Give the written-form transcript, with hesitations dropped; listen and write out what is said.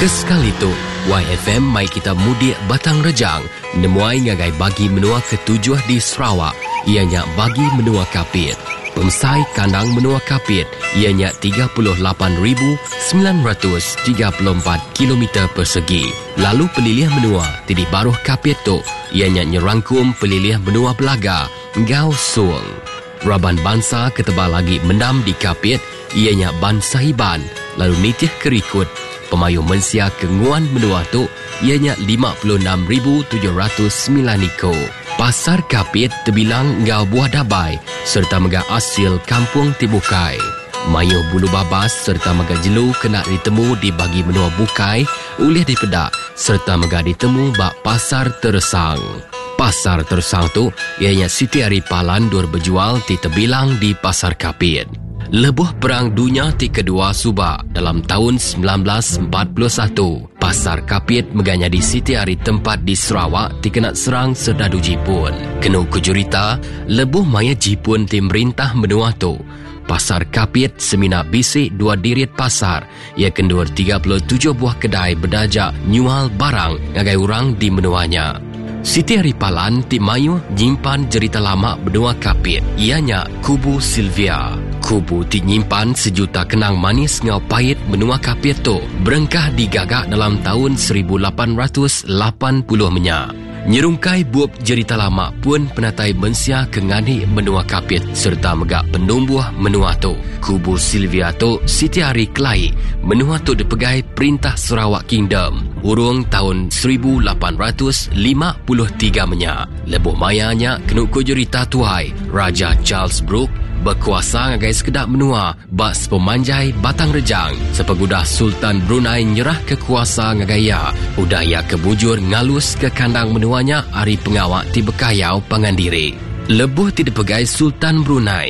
Kesekali tu, YFM mai kita mudik Batang Rejang, nemuai ngagai bagi menua ketujuh di Sarawak, ianya bagi menua kapit. Pemsai kandang menua kapit, ianya 38,934 km persegi. Lalu pelilih menua di baruh kapit tu, ianya nyerangkum pelilih menua Belaga, Ngau Suang. Raban bangsa ketebal lagi mendam di kapit, ianya Ban Sahiban, lalu nitih kerikut. Pemayu mensia kenguan menua tu ianya 56,709 iko. Pasar kapit terbilang ngau buah dabai serta mega asil kampung Tibukai. Mayu bulu babas serta mega jelu kena ditemu di bagi menua Bukai oleh dipedak serta mega ditemu bak pasar Tersang. Pasar Tersang tu ianya Siti Aripalan dur berjual di terbilang di pasar kapit. Lebuh Perang Dunia kedua subak dalam tahun 1941, pasar kapit meganya di Siti Ari tempat di Sarawak dikena serang serdadu Jepun. Kena kejurita, lebuh maya Jepun tim merintah menua tu. Pasar kapit semina bisik dua dirit pasar, ia kendur 37 buah kedai berdajak nyual barang ngagai orang di menuanya. Siti Aripalan ti mayu nyimpan cerita lama benua kapit, ianya Kubu Sylvia. Kubu ti nyimpan sejuta kenang manis ngau pahit benua kapit tu, berengkah digagak dalam tahun 1880 menyak. Nyerungkai buap cerita lama pun penatai mensia kengani benua kapit serta megak penumbuh menua tu. Kubu Sylvia tu Siti Ari Kelai, menua tu dipegai Perintah Sarawak Kingdom urung tahun 1853 menyak. Lebuh mayanya kenuk kujurita tuai Raja Charles Brooke berkuasa ngagai sekedap menua bak sepemanjai Batang Rejang sepegudah Sultan Brunei nyerah kekuasa ngagaya udaya kebujur ngalus ke kandang menuanya hari pengawak ti bekayau pangandiri. Lebuh ti dipegai Sultan Brunei